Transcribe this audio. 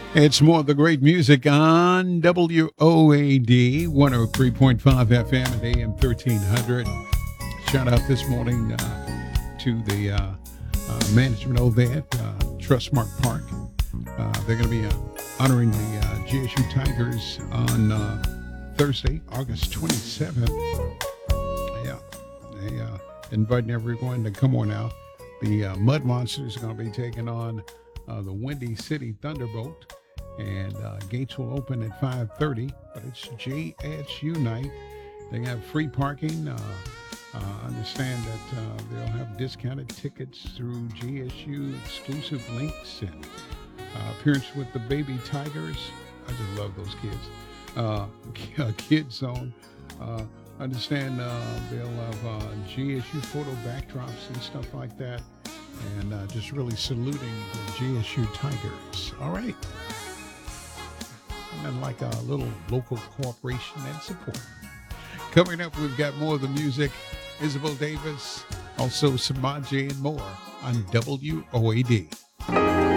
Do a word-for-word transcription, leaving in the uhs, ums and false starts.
It's more of the great music on W O A D one oh three point five F M and A M thirteen hundred. Shout out this morning uh, to the uh, uh, management over there at uh, Trustmark Park. Uh, they're going to be uh, honoring the uh, G S U Tigers on uh, Thursday, August twenty-seventh. Yeah, they uh, inviting everyone to come on out. The uh, Mud Monsters are going to be taking on uh, the Windy City Thunderbolt. And uh, gates will open at five thirty, but it's J S U night. They have free parking. Uh, uh, understand that uh, they'll have discounted tickets through G S U exclusive links and uh, appearance with the Baby Tigers. I just love those kids. Uh, Kid Zone. Uh, understand uh, they'll have uh, G S U photo backdrops and stuff like that. And uh, just really saluting the G S U Tigers. All right. And like a little local cooperation and support. Coming up, we've got more of the music. Isabel Davis, also Samaje and more on W O A D.